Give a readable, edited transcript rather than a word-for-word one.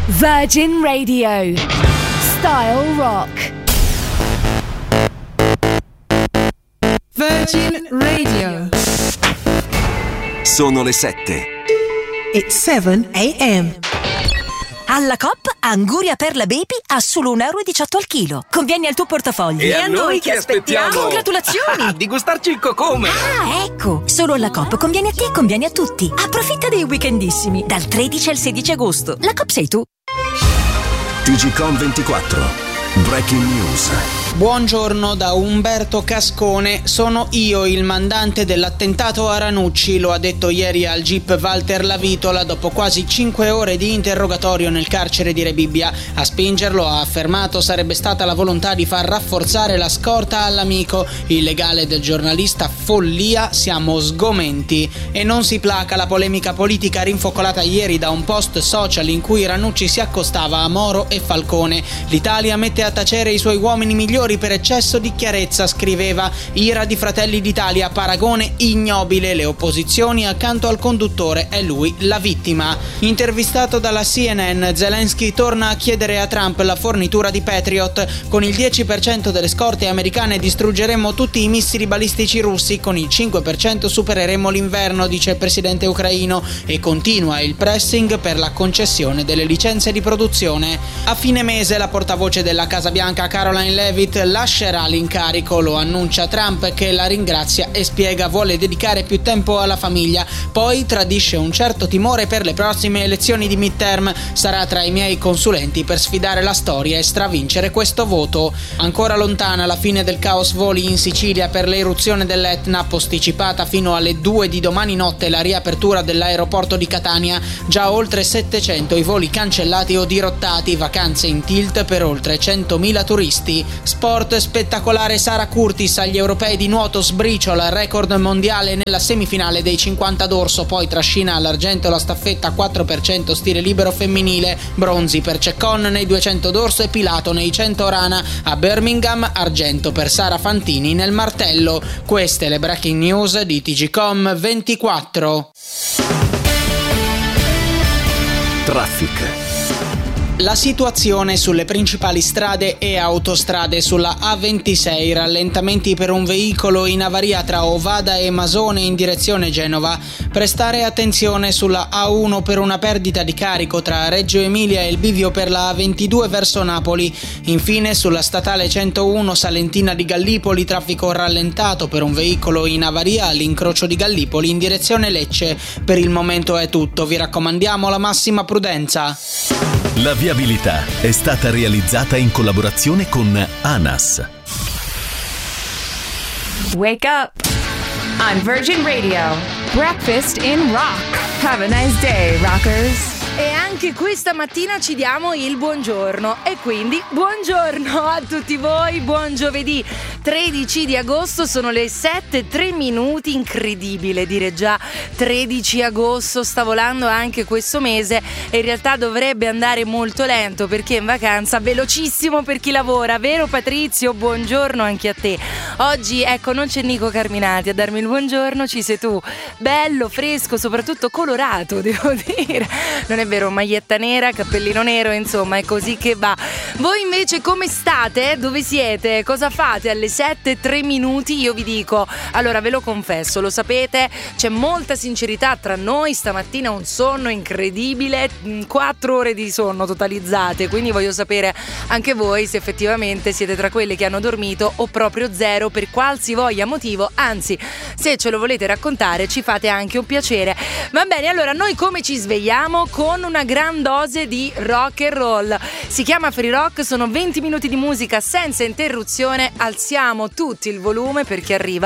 Virgin Radio. Style Rock. Virgin Radio. Sono le 7. It's 7 a.m. Alla Coop, Anguria Perla Baby a solo €1,18 al chilo. Conviene al tuo portafoglio. E a noi che aspettiamo? Congratulazioni! Di gustarci il cocome! Ah, ecco! Solo alla Coop conviene a te e conviene a tutti. Approfitta dei weekendissimi, dal 13 al 16 agosto. La Coop sei tu. TGcom 24. Breaking News. Buongiorno da Umberto Cascone, sono io il mandante dell'attentato a Ranucci, lo ha detto ieri al GIP Walter Lavitola dopo quasi 5 ore di interrogatorio nel carcere di Rebibbia. A spingerlo, ha affermato, sarebbe stata la volontà di far rafforzare la scorta all'amico. Il legale del giornalista: follia, siamo sgomenti. E non si placa la polemica politica rinfocolata ieri da un post social in cui Ranucci si accostava a Moro e Falcone. L'Italia mette a tacere i suoi uomini migliori per eccesso di chiarezza, scriveva. Ira di Fratelli d'Italia, paragone ignobile, le opposizioni accanto al conduttore, è lui la vittima. Intervistato dalla CNN, Zelensky torna a chiedere a Trump la fornitura di Patriot. Con il 10% delle scorte americane distruggeremo tutti i missili balistici russi, con il 5% supereremo l'inverno, dice il presidente ucraino, e continua il pressing per la concessione delle licenze di produzione. A fine mese la portavoce della Casa Bianca, Caroline Leavitt, lascerà l'incarico, lo annuncia Trump, che la ringrazia e spiega vuole dedicare più tempo alla famiglia. Poi tradisce un certo timore per le prossime elezioni di midterm, sarà tra i miei consulenti per sfidare la storia e stravincere questo voto. Ancora lontana la fine del caos voli in Sicilia per l'eruzione dell'Etna, posticipata fino alle 2 di domani notte la riapertura dell'aeroporto di Catania, già oltre 700 i voli cancellati o dirottati, vacanze in tilt per oltre 100.000 turisti. Sport spettacolare, Sara Curtis agli europei di nuoto sbriciola, record mondiale nella semifinale dei 50 d'orso, poi trascina all'argento la staffetta 4% stile libero femminile, bronzi per Ceccon nei 200 d'orso e Pilato nei 100 rana. A Birmingham, argento per Sara Fantini nel martello. Queste le breaking news di TGcom 24. Traffic. La situazione sulle principali strade e autostrade: sulla A26 rallentamenti per un veicolo in avaria tra Ovada e Masone in direzione Genova. Prestare attenzione sulla A1 per una perdita di carico tra Reggio Emilia e il bivio per la A22 verso Napoli. Infine sulla statale 101 Salentina di Gallipoli traffico rallentato per un veicolo in avaria all'incrocio di Gallipoli in direzione Lecce. Per il momento è tutto, vi raccomandiamo la massima prudenza. La viabilità è stata realizzata in collaborazione con ANAS. Wake up on Virgin Radio. Breakfast in rock. Have a nice day, rockers. E anche questa mattina ci diamo il buongiorno, e quindi buongiorno a tutti voi, buon giovedì 13 di agosto, sono le 7:03, incredibile dire già 13 agosto, sta volando anche questo mese e in realtà dovrebbe andare molto lento perché in vacanza velocissimo per chi lavora, vero Patrizio? Buongiorno anche a te. Oggi ecco non c'è Nico Carminati a darmi il buongiorno, ci sei tu, bello, fresco, soprattutto colorato devo dire, non è vero, maglietta nera, cappellino nero, insomma è così che va. Voi invece come state? Dove siete? Cosa fate alle 7:03? Io vi dico, allora ve lo confesso, lo sapete, c'è molta sincerità tra noi, stamattina un sonno incredibile, 4 ore di sonno totalizzate, quindi voglio sapere anche voi se effettivamente siete tra quelle che hanno dormito o proprio zero per qualsivoglia motivo, anzi se ce lo volete raccontare ci fate anche un piacere. Va bene, allora noi come ci svegliamo? Con una gran dose di rock and roll, si chiama Free Rock, sono 20 minuti di musica senza interruzione, alziamo tutti il volume perché arriva